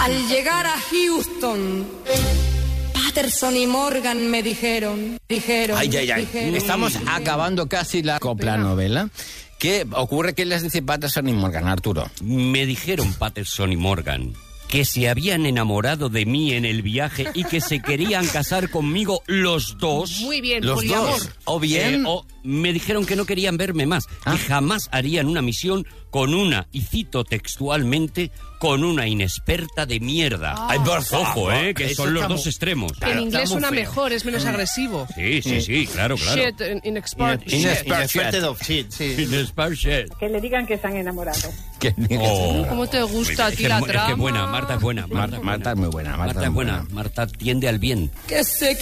Al llegar a Houston, Patterson y Morgan me dijeron. Ay. Estamos acabando casi la copla-novela. ¿Qué ocurre? ¿Qué les dice Patterson y Morgan, Arturo? Me dijeron Patterson y Morgan que se habían enamorado de mí en el viaje y que se querían casar conmigo los dos. Muy bien, Los poliamor. dos. O bien... O me dijeron que no querían verme más, que jamás harían una misión con una, y cito textualmente, con una inexperta de mierda. Ay, por favor. Ojo, que Eso son los está dos extremos. Que en inglés está muy suena feo. mejor, es menos agresivo. Sí, claro. Shit, inexpert shit. Inexpert of shit, sí. Inexpert shit. Que le digan que se han enamorado. Oh. ¿Cómo te gusta a ti la Es que trama? buena, Marta es buena. Marta es muy buena. Marta es buena. Marta tiende al bien. Que se